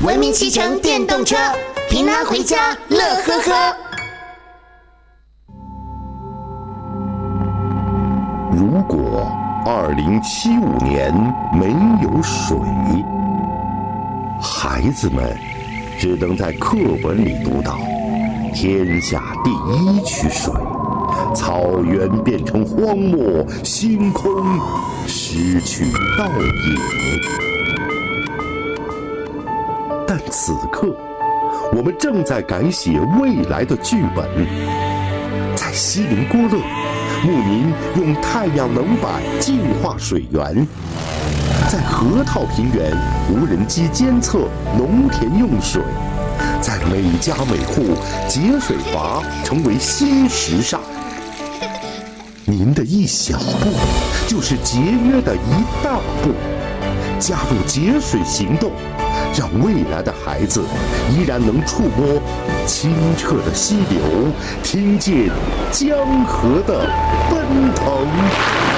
文明骑乘电动车，平安回家乐呵呵。 如果2075年没有水，孩子们只能在课本里读到天下第一区水，草原变成荒漠，星空失去倒影。但此刻，我们正在改写未来的剧本。在锡林郭勒，牧民用太阳能板净化水源；在河套平原，无人机监测农田用水；在每家每户，节水阀成为新时尚。您的一小步，就是节约的一大步。加入节水行动，让未来的孩子依然能触摸清澈的溪流，听见江河的奔腾。